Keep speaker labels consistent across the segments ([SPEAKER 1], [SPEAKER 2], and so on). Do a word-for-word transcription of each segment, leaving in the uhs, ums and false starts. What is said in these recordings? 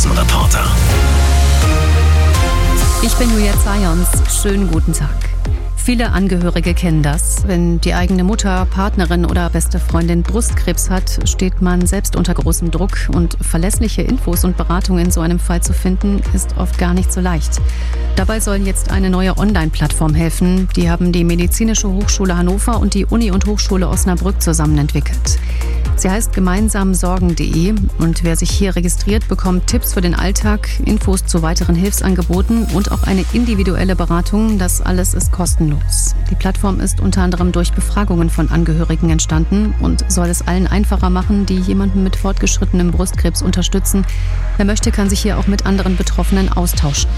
[SPEAKER 1] Straßenreporter.
[SPEAKER 2] Ich bin Julia Zayons. Schönen guten Tag. Viele Angehörige kennen das. Wenn die eigene Mutter, Partnerin oder beste Freundin Brustkrebs hat, steht man selbst unter großem Druck. Und verlässliche Infos und Beratungen in so einem Fall zu finden, ist oft gar nicht so leicht. Dabei soll jetzt eine neue Online-Plattform helfen. Die haben die Medizinische Hochschule Hannover und die Uni und Hochschule Osnabrück zusammen entwickelt. Sie heißt gemeinsam sorgen punkt de und wer sich hier registriert, bekommt Tipps für den Alltag, Infos zu weiteren Hilfsangeboten und auch eine individuelle Beratung. Das alles ist kostenlos. Die Plattform ist unter anderem durch Befragungen von Angehörigen entstanden und soll es allen einfacher machen, die jemanden mit fortgeschrittenem Brustkrebs unterstützen. Wer möchte, kann sich hier auch mit anderen Betroffenen austauschen.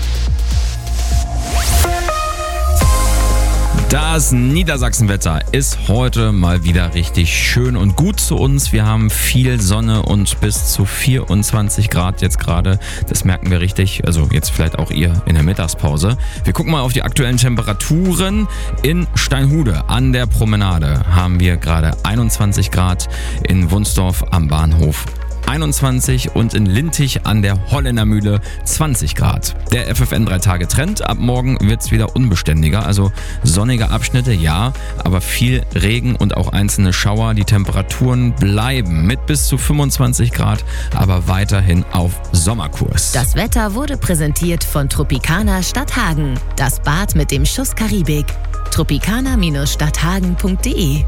[SPEAKER 3] Das Niedersachsenwetter ist heute mal wieder richtig schön und gut zu uns. Wir haben viel Sonne und bis zu vierundzwanzig Grad jetzt gerade. Das merken wir richtig, also jetzt vielleicht auch ihr in der Mittagspause. Wir gucken mal auf die aktuellen Temperaturen. In Steinhude an der Promenade haben wir gerade einundzwanzig Grad, in Wunsdorf am Bahnhof einundzwanzig und in Lintich an der Holländermühle zwanzig Grad. Der F F N drei Tage Trend. Ab morgen wird es wieder unbeständiger, also sonnige Abschnitte, ja, aber viel Regen und auch einzelne Schauer. Die Temperaturen bleiben mit bis zu fünfundzwanzig Grad, aber weiterhin auf Sommerkurs.
[SPEAKER 4] Das Wetter wurde präsentiert von Tropicana Stadthagen. Das Bad mit dem Schuss Karibik. tropicana Stadthagen punkt de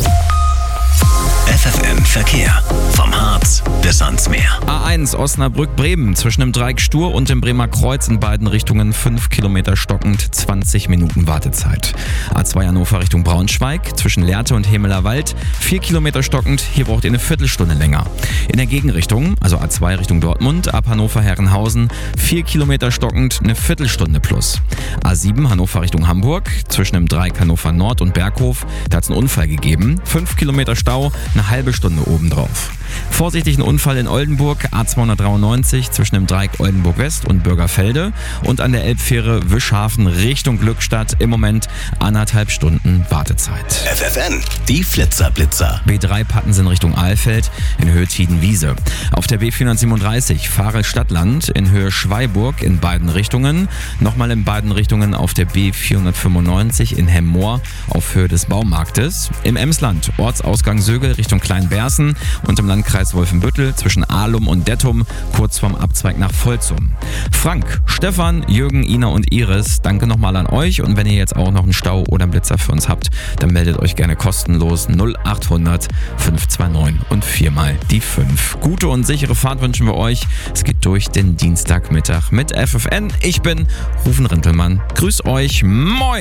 [SPEAKER 1] F F N Verkehr. Vom Harz bis ans Meer.
[SPEAKER 3] A eins Osnabrück-Bremen zwischen dem Dreieck Stur und dem Bremer Kreuz in beiden Richtungen fünf Kilometer stockend, zwanzig Minuten Wartezeit. A zwei Hannover Richtung Braunschweig zwischen Lehrte und Hemeler Wald vier Kilometer stockend, hier braucht ihr eine Viertelstunde länger. In der Gegenrichtung, also A zwei Richtung Dortmund, ab Hannover-Herrenhausen vier Kilometer stockend, eine Viertelstunde plus. A sieben Hannover Richtung Hamburg zwischen dem Dreieck Hannover Nord und Berghof, da hat es einen Unfall gegeben, fünf Kilometer Stau, eine halbe Stunde obendrauf. Vorsichtig ein Unfall in Oldenburg, A zweihundertdreiundneunzig zwischen dem Dreieck Oldenburg West und Bürgerfelde und an der Elbfähre Wischhafen Richtung Glückstadt im Moment anderthalb Stunden Wartezeit.
[SPEAKER 1] F F N, die Flitzer-Blitzer.
[SPEAKER 3] B drei Pattensen Richtung Ahlfeld in Höhe Tiedenwiese. Auf der B vierhundertsiebenunddreißig Fahre Stadtland in Höhe Schweiburg in beiden Richtungen. Nochmal in beiden Richtungen auf der B vierhundertfünfundneunzig in Hemmoor auf Höhe des Baumarktes. Im Emsland Ortsausgang Sögel Richtung Kleinberßen und im Landkreis Wolfenbüttel zwischen Ahlum und Dettum, kurz vorm Abzweig nach Volzum. Frank, Stefan, Jürgen, Ina und Iris, danke nochmal an euch und wenn ihr jetzt auch noch einen Stau oder einen Blitzer für uns habt, dann meldet euch gerne kostenlos null achthundert fünf zwei neun und viermal die fünf. Gute und sichere Fahrt wünschen wir euch. Es geht durch den Dienstagmittag mit F F N. Ich bin Rufen Rintelmann. Grüß euch. Moin!